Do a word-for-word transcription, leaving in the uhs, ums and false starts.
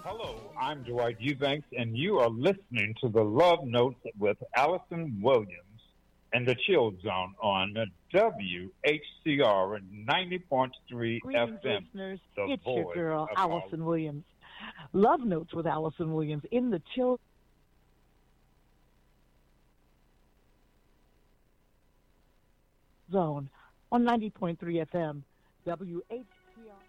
Hello, I'm Dwight Eubanks, and you are listening to the Love Notes with Allison Williams and the Chill Zone on W H C R ninety point three Greetings, F M. listeners. The It's your voice girl, of Allison our- Williams. Love Notes with Allison Williams in the Chill Zone on ninety point three F M, W H C R.